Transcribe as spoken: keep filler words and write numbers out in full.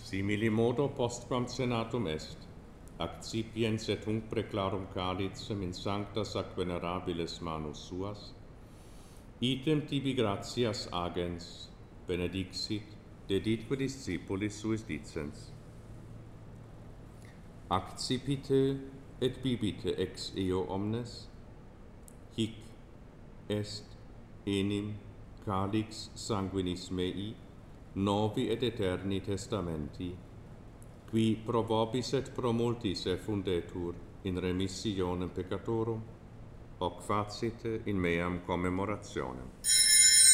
Simili modo postquam senatum est, accipiens et hunc preclarum calicem in sancta sac venerabilis manus suas, item tibi gratias agens, benedixit, deditque discipulis suis dicens. Accipite et bibite ex eo omnes, hic est enim calix sanguinis mei, novi et eterni testamenti, qui pro vobis et pro multis effundetur in remissionem peccatorum, hoc facite in meam commemorationem.